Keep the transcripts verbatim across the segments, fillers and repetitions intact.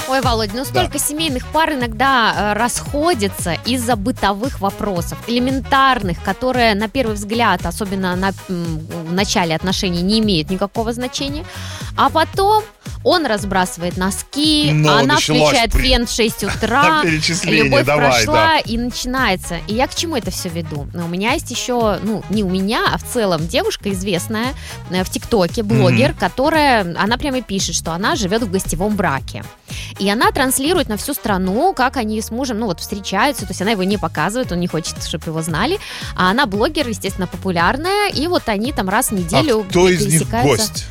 Ой, Володь, ну столько Да. семейных пар иногда э, расходятся из-за бытовых вопросов, элементарных, которые на первый взгляд, особенно на, м, в начале отношений, не имеют никакого значения, а потом он разбрасывает носки, Ну, она началось включает при- фен в шесть утра, Перечисление, любовь давай, прошла, да. и начинается. И я к чему это все веду? Ну, у меня есть еще, ну, не у меня, а в целом девушка известная э, в ТикТоке, блогер, которая, она прямо пишет, что она живет в гостевом браке. И она транслирует на всю страну, как они с мужем, ну, вот, встречаются, то есть она его не показывает, он не хочет, чтобы его знали, а она блогер, естественно, популярная, и вот они там раз в неделю А кто из них пересекаются. гость?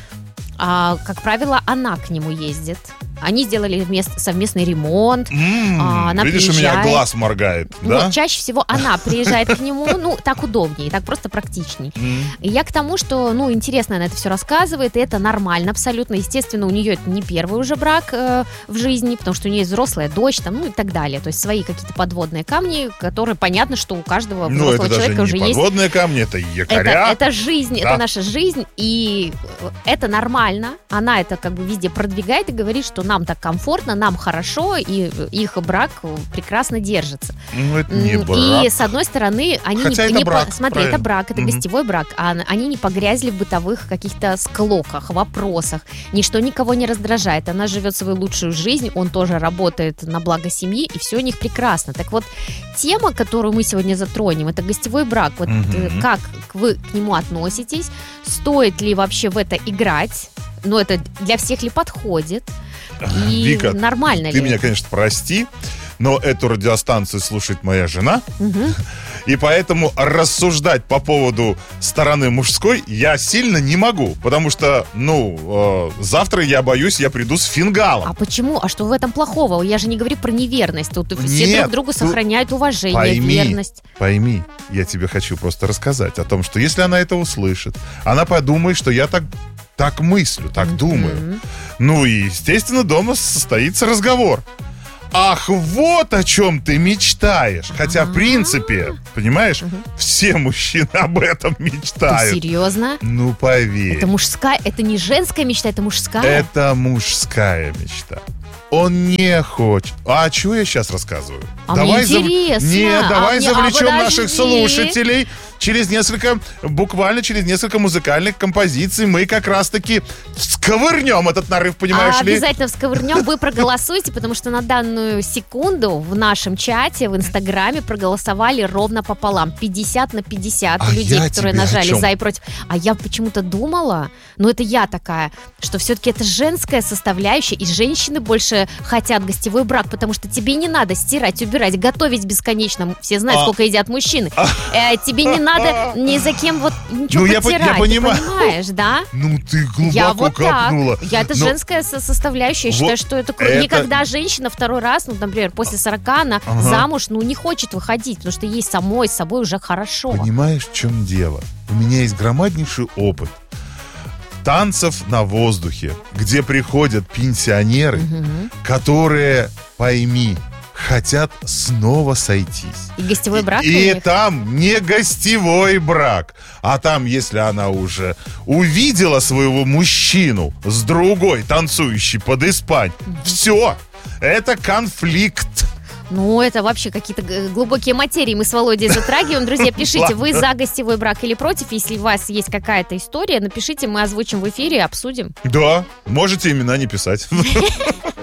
А, как правило, она к нему ездит. Они сделали вместе, совместный ремонт. М, А, она Видишь, у меня приезжает. глаз моргает, да? Вот, чаще всего она приезжает к нему, ну, так удобнее, так просто практичней. М. И я к тому, что, ну, интересно она это все рассказывает, и это нормально абсолютно. Естественно, у нее это не первый уже брак э, в жизни, потому что у нее есть взрослая дочь, там, ну и так далее. То есть свои какие-то подводные камни, которые понятно, что у каждого Ну, взрослого это даже человека уже не есть. подводные камни, это Это, якоря. это жизнь, Да. это наша жизнь, и это нормально. Она это как бы везде продвигает и говорит, что нам так комфортно, нам хорошо, и их брак прекрасно держится. Ну, это не М, брак. И с одной стороны, они Хотя не, это не по- брак, смотри, правильно. это брак, это Мгм. гостевой брак, а они не погрязли в бытовых каких-то склоках, вопросах. Ничто никого не раздражает. Она живет свою лучшую жизнь, он тоже работает на благо семьи, и все у них прекрасно. Так вот, тема, которую мы сегодня затронем, это гостевой брак. Вот Мгм. э, как вы к нему относитесь? Стоит ли вообще в это играть? Ну, это для всех ли подходит? И Вика, нормально ты ли? меня, конечно, прости, но эту радиостанцию слушает моя жена, Мгм. и поэтому рассуждать по поводу стороны мужской я сильно не могу, потому что, ну, э, завтра, я боюсь, я приду с фингалом. А почему? А что в этом плохого? Я же не говорю про неверность. Тут все Нет, друг другу тут сохраняют уважение, пойми, верность. Пойми, я тебе хочу просто рассказать о том, что если она это услышит, она подумает, что я так, так мыслю, так думаю. Мгм. Ну и, естественно, дома состоится разговор. Ах, вот о чем ты мечтаешь. Хотя, в принципе, понимаешь, все мужчины об этом Ты мечтают. серьезно? Ну, поверь. Это мужская, это не женская мечта, это мужская. Это мужская мечта. Он не хочет. А что я сейчас рассказываю? А мне зав- интересно. Нет, А давай мне- а завлечем подожди. наших слушателей. Через несколько, буквально через несколько музыкальных композиций мы как раз-таки сковырнем этот нарыв, понимаешь А ли? обязательно всковырнем, вы проголосуйте, потому что на данную секунду в нашем чате, в Инстаграме проголосовали ровно пополам. пятьдесят на пятьдесят А людей, я которые тебе о нажали чем? за и против. А я почему-то думала, ну это я такая, что все-таки это женская составляющая, и женщины больше хотят гостевой брак, потому что тебе не надо стирать, убирать, готовить бесконечно. Все знают, А. сколько едят мужчины. Э, тебе не надо ни за кем вот ничего Ну, я по- я потирать. Ты понимаю. понимаешь, да? Ну ты глубоко Я вот копнула. так. Я это Но- женская со- составляющая. Я Вот считаю, что это круто. это- Никогда женщина второй раз, ну, например, после сорока она Ага. замуж, ну, не хочет выходить, потому что ей самой с собой уже хорошо. Понимаешь, в чем дело? У меня есть громаднейший опыт танцев на воздухе, где приходят пенсионеры, Мгм. которые, пойми, хотят снова сойтись. И гостевой брак И, у и них? там не гостевой брак, а там, если она уже увидела своего мужчину с другой, танцующей под испань, все, это конфликт. Ну, это вообще какие-то г- глубокие материи мы с Володей затрагиваем. Друзья, пишите, вы за гостевой брак или против? Если у вас есть какая-то история, напишите, мы озвучим в эфире и обсудим. Да, можете имена не писать.